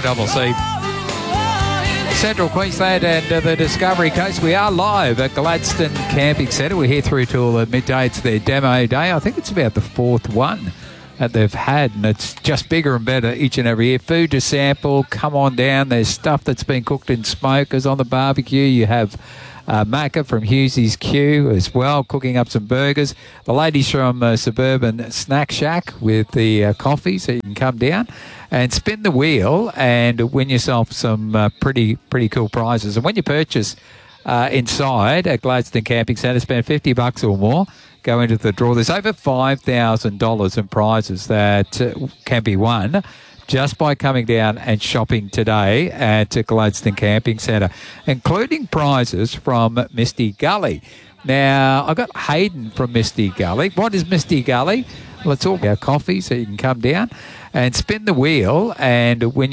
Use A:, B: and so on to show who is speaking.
A: Double C. Central Queensland and the Discovery Coast. We are live at Gladstone Camping Centre. We're here through till midday. It's their demo day. I think it's about the fourth one that they've had, and it's just bigger and better each and every year. Food to sample. Come on down. There's stuff that's been cooked in smokers on the barbecue. You have Macca from Hughesy's Q as well, cooking up some burgers. The ladies from Suburban Snack Shack with the coffee, so you can come down and spin the wheel and win yourself some pretty cool prizes. And when you purchase inside at Gladstone Camping Centre, spend $50 or more, go into the draw. There's over $5,000 in prizes that can be won just by coming down and shopping today at Gladstone Camping Centre, including prizes from Misty Gully. Now, I've got Hayden from Misty Gully. What is Misty Gully? Let's talk about coffee, so you can come down and spin the wheel and win